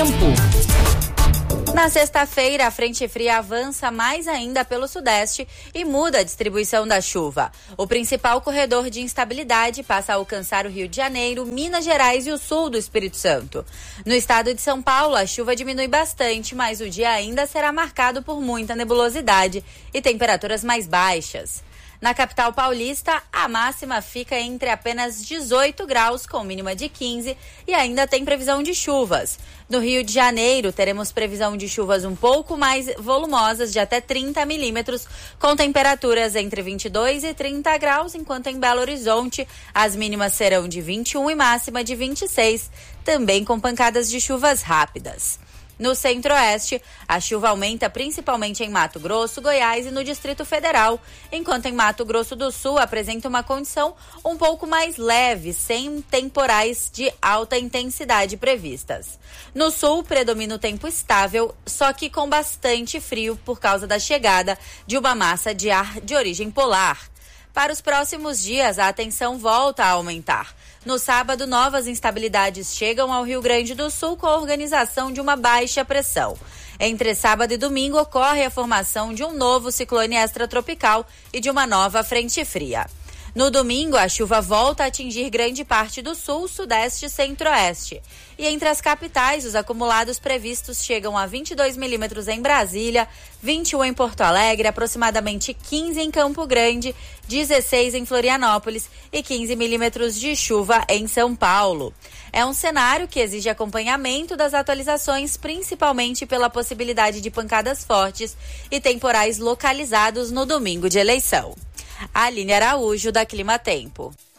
Tempo. Na sexta-feira, a frente fria avança mais ainda pelo sudeste e muda a distribuição da chuva. O principal corredor de instabilidade passa a alcançar o Rio de Janeiro, Minas Gerais e o sul do Espírito Santo. No estado de São Paulo, a chuva diminui bastante, mas o dia ainda será marcado por muita nebulosidade e temperaturas mais baixas. Na capital paulista, a máxima fica entre apenas 18 graus, com mínima de 15, e ainda tem previsão de chuvas. No Rio de Janeiro, teremos previsão de chuvas um pouco mais volumosas, de até 30 milímetros, com temperaturas entre 22 e 30 graus, enquanto em Belo Horizonte, as mínimas serão de 21 e máxima de 26, também com pancadas de chuvas rápidas. No Centro-Oeste, a chuva aumenta principalmente em Mato Grosso, Goiás e no Distrito Federal, enquanto em Mato Grosso do Sul apresenta uma condição um pouco mais leve, sem temporais de alta intensidade previstas. No Sul, predomina o tempo estável, só que com bastante frio por causa da chegada de uma massa de ar de origem polar. Para os próximos dias, a tensão volta a aumentar. No sábado, novas instabilidades chegam ao Rio Grande do Sul com a organização de uma baixa pressão. Entre sábado e domingo, ocorre a formação de um novo ciclone extratropical e de uma nova frente fria. No domingo, a chuva volta a atingir grande parte do sul, sudeste e centro-oeste. E entre as capitais, os acumulados previstos chegam a 22 milímetros em Brasília, 21 em Porto Alegre, aproximadamente 15 em Campo Grande, 16 em Florianópolis e 15 milímetros de chuva em São Paulo. É um cenário que exige acompanhamento das atualizações, principalmente pela possibilidade de pancadas fortes e temporais localizados no domingo de eleição. Aline Araújo, da Clima Tempo.